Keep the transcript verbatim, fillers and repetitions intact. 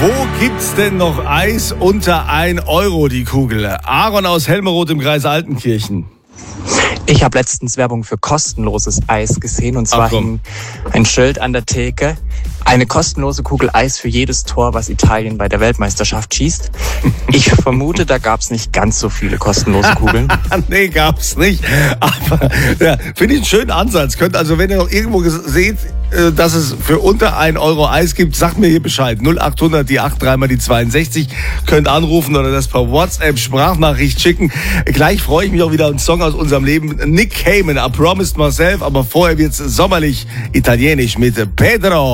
Wo gibt's denn noch Eis unter ein Euro die Kugel? Aaron aus Helmeroth im Kreis Altenkirchen. Ich habe letztens Werbung für kostenloses Eis gesehen und zwar hing ein Schild an der Theke. Eine kostenlose Kugel Eis für jedes Tor, was Italien bei der Weltmeisterschaft schießt. Ich vermute, da gab's nicht ganz so viele kostenlose Kugeln. Nee, gab's nicht. Aber ja, finde ich einen schönen Ansatz. Könnt also, wenn ihr noch irgendwo seht, dass es für unter ein Euro Eis gibt, sagt mir hier Bescheid. null acht hundert, die acht, dreimal die zweiundsechzig. Könnt anrufen oder das per WhatsApp Sprachnachricht schicken. Gleich freue ich mich auch wieder auf einen Song aus unserem Leben. Nick Cayman, I Promised Myself. Aber vorher wird's sommerlich italienisch mit Pedro.